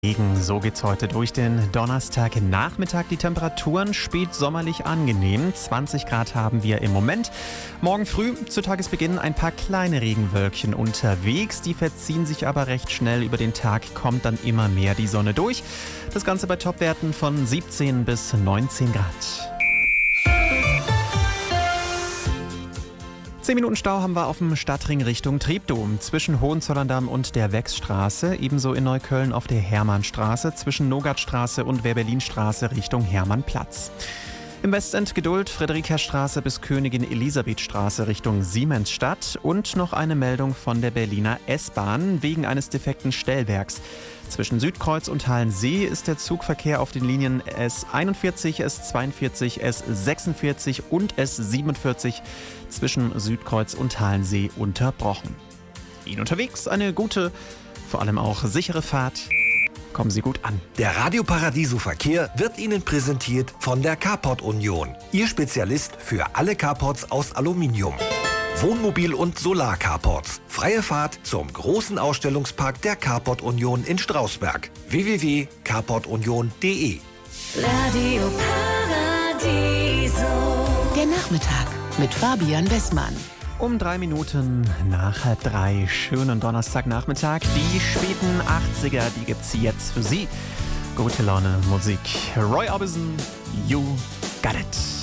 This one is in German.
Regen. So geht's heute durch den Donnerstagnachmittag. Die Temperaturen spät sommerlich angenehm. 20 Grad haben wir im Moment. Morgen früh zu Tagesbeginn ein paar kleine Regenwölkchen unterwegs. Die verziehen sich aber recht schnell. Über den Tag kommt dann immer mehr die Sonne durch. Das Ganze bei Topwerten von 17 bis 19 Grad. 10 Minuten Stau haben wir auf dem Stadtring Richtung Treptow. Zwischen Hohenzollerndamm und der Wechsstraße. Ebenso in Neukölln auf der Hermannstraße. Zwischen Nogatstraße und Wehrberlinstraße Richtung Hermannplatz. Im Westend Geduld, Friederikestraße bis Königin Elisabethstraße Richtung Siemensstadt. Und noch eine Meldung von der Berliner S-Bahn wegen eines defekten Stellwerks. Zwischen Südkreuz und Halensee ist der Zugverkehr auf den Linien S41, S42, S46 und S47 zwischen Südkreuz und Halensee unterbrochen. Ihnen unterwegs eine gute, vor allem auch sichere Fahrt. Kommen Sie gut an. Der Radio Paradiso Verkehr wird Ihnen präsentiert von der Carport Union. Ihr Spezialist für alle Carports aus Aluminium. Wohnmobil- und Solar-Carports. Freie Fahrt zum großen Ausstellungspark der Carport Union in Strausberg. www.carportunion.de. Radio Paradiso. Der Nachmittag mit Fabian Westmann. Um 3 Minuten nach 3. Schönen Donnerstagnachmittag. Die späten 80er, die gibt's jetzt für Sie. Gute Laune Musik. Roy Orbison, You Got It.